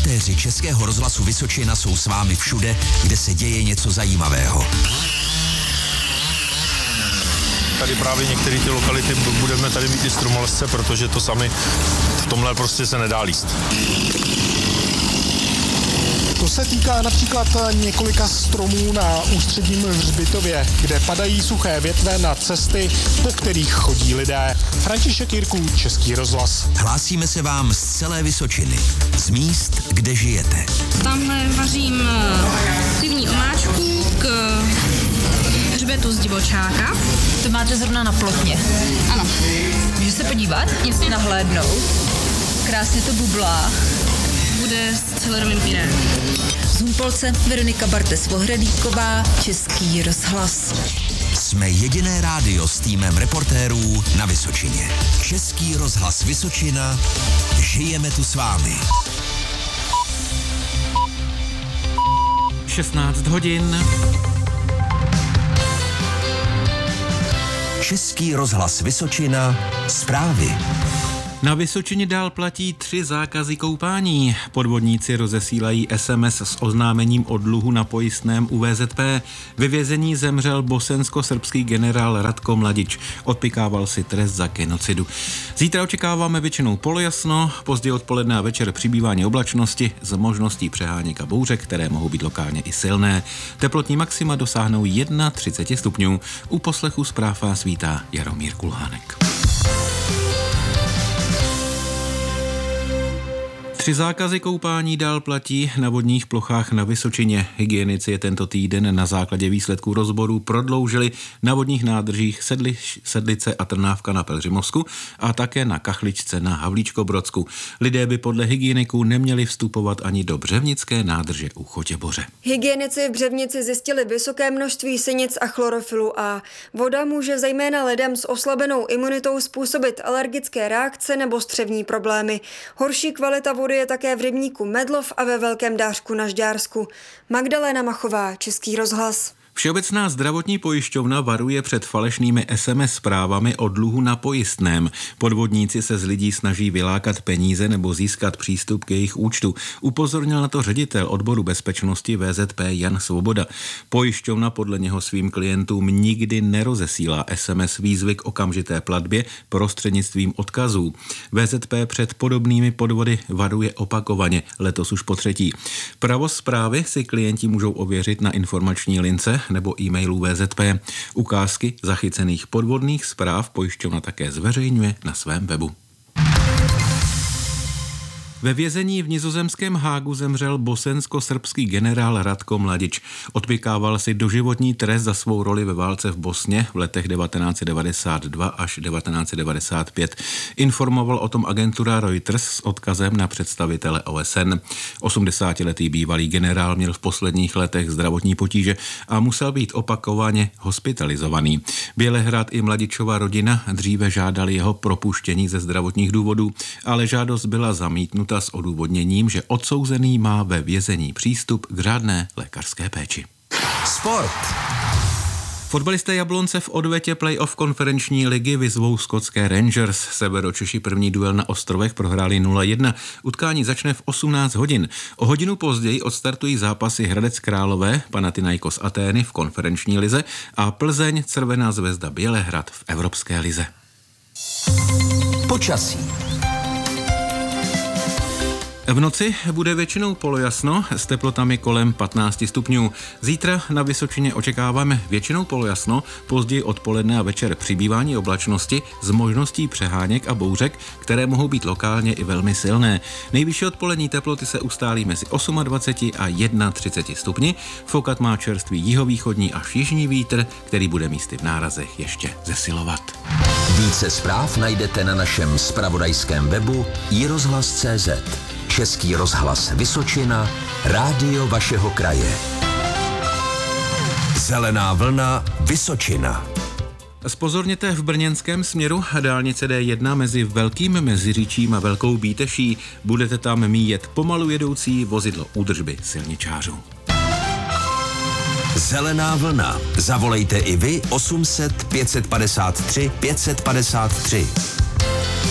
Reportéři Českého rozhlasu Vysočina jsou s vámi všude, kde se děje něco zajímavého. Tady právě některé ty lokality budeme tady mít i stromolezce, protože to sami v tomhle prostě se nedá líst. To se týká například několika stromů na Ústředním hřbitově, kde padají suché větve na cesty, po kterých chodí lidé. František Jirků, Český rozhlas. Hlásíme se vám z celé Vysočiny, z míst, kde žijete. Tamhle vařím pivní omáčku k hřbetu z divočáka. To máte zrovna na plotně. Ano. Můžu se podívat? Jasně. Nahlédnout. Krásně to bublá. Bude s celerovým pyré. Z Humpolce Veronika Bartes-Vohradíková, Český rozhlas. Jsme jediné rádio s týmem reportérů na Vysočině. Český rozhlas Vysočina. Žijeme tu s vámi. 16 hodin. Český rozhlas Vysočina. Zprávy. Na Vysočině dál platí 3 zákazy koupání. Podvodníci rozesílají SMS s oznámením o dluhu na pojistném u VZP. Ve vězení zemřel bosensko-srbský generál Ratko Mladič. Odpykával si trest za genocidu. Zítra očekáváme většinou polojasno, později odpoledne a večer přibývání oblačnosti s možností přeháněk a bouřek, které mohou být lokálně i silné. Teplotní maxima dosáhnou 31 stupňů. U poslechu zpráv vás vítá Jaromír Kulhánek. 3 zákazy koupání dál platí na vodních plochách na Vysočině. Hygienici je tento týden na základě výsledků rozborů prodloužili na vodních nádržích Sedlice a Trnávka na Pelhřimovsku a také na Kachličce na Havlíčkobrodsku. Lidé by podle hygieniků neměli vstupovat ani do Břevnické nádrže u Chotěboře. Hygienici v Břevnici zjistili vysoké množství sinic a chlorofilu A. Voda může zejména lidem s oslabenou imunitou způsobit alergické reakce nebo střevní problémy. Horší kvalita vody je také v rybníku Medlov a ve Velkém Dářku na Žďársku. Magdalena Machová, Český rozhlas. Všeobecná zdravotní pojišťovna varuje před falešnými SMS zprávami o dluhu na pojistném. Podvodníci se z lidí snaží vylákat peníze nebo získat přístup k jejich účtu. Upozornil na to ředitel odboru bezpečnosti VZP Jan Svoboda. Pojišťovna podle něho svým klientům nikdy nerozesílá SMS výzvy k okamžité platbě prostřednictvím odkazů. VZP před podobnými podvody varuje opakovaně, letos už po 3. Pravost zprávy si klienti můžou ověřit na informační lince nebo e-mailu VZP. Ukázky zachycených podvodných zpráv pojišťovna také zveřejňuje na svém webu. Ve vězení v nizozemském Hágu zemřel bosensko-srbský generál Ratko Mladič. Odpykával si doživotní trest za svou roli ve válce v Bosně v letech 1992 až 1995. Informoval o tom agentura Reuters s odkazem na představitele OSN. 80letý bývalý generál měl v posledních letech zdravotní potíže a musel být opakovaně hospitalizovaný. Bělehrad i Mladičova rodina dříve žádali jeho propuštění ze zdravotních důvodů, ale žádost byla zamítnuta s odůvodněním, že odsouzený má ve vězení přístup k řádné lékařské péči. Sport. Fotbalisté Jablonce v odvetě playoff konferenční ligy vyzvou skotské Rangers. Severočeši první duel na ostrovech prohráli 0-1. Utkání začne v 18 hodin. O hodinu později odstartují zápasy Hradec Králové, Panathinaikos Atény v konferenční lize a Plzeň Crvená Zvezda Bělehrad v Evropské lize. Počasí. V noci bude většinou polojasno s teplotami kolem 15 stupňů. Zítra na Vysočině očekáváme většinou polojasno, později odpoledne a večer přibývání oblačnosti s možností přeháněk a bouřek, které mohou být lokálně i velmi silné. Nejvyšší odpolední teploty se ustálí mezi 28 a 31 stupni. Foukat má čerstvý jihovýchodní až jižní vítr, který bude místy v nárazech ještě zesilovat. Více zpráv najdete na našem zpravodajském webu iRozhlas.cz. Český rozhlas Vysočina, rádio vašeho kraje. Zelená vlna Vysočina. Zpozorněte v brněnském směru dálnice D1 mezi Velkým Meziříčím a Velkou Bíteší. Budete tam míjet pomalu jedoucí vozidlo údržby silničářů. Zelená vlna. Zavolejte i vy 800 553 553.